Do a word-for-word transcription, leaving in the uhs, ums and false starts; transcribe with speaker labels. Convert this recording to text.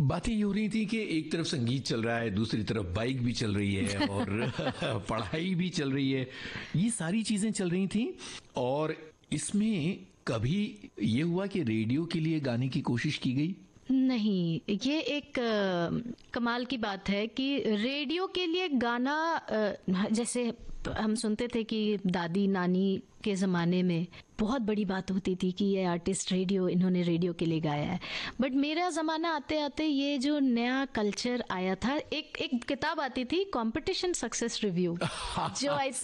Speaker 1: बातें ये हो रही थी कि एक तरफ संगीत चल रहा है, दूसरी तरफ बाइक भी चल रही है और पढ़ाई भी चल रही है, ये सारी चीजें चल रही थी। और इसमें कभी ये हुआ कि रेडियो के लिए गाने की कोशिश की गई?
Speaker 2: नहीं, ये एक आ, कमाल की बात है कि रेडियो के लिए गाना, आ, जैसे हम सुनते थे कि दादी नानी के ज़माने में बहुत बड़ी बात होती थी कि ये आर्टिस्ट रेडियो, इन्होंने रेडियो के लिए गाया है। बट मेरा ज़माना आते आते ये जो नया कल्चर आया था, एक एक किताब आती थी, कंपटीशन सक्सेस रिव्यू, जो आई